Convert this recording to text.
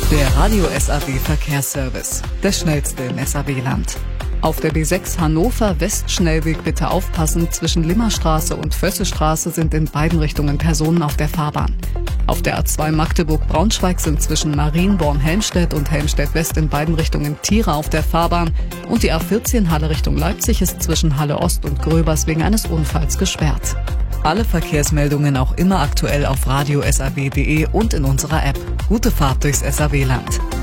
Der Radio SAW Verkehrsservice, der schnellste im SAW-Land. Auf der B6 Hannover-Westschnellweg bitte aufpassen, zwischen Limmerstraße und Vössestraße sind in beiden Richtungen Personen auf der Fahrbahn. Auf der A2 Magdeburg-Braunschweig sind zwischen Marienborn-Helmstedt und Helmstedt-West in beiden Richtungen Tiere auf der Fahrbahn und die A14 Halle Richtung Leipzig ist zwischen Halle Ost und Gröbers wegen eines Unfalls gesperrt. Alle Verkehrsmeldungen auch immer aktuell auf radiosaw.de und in unserer App. Gute Fahrt durchs SAW-Land.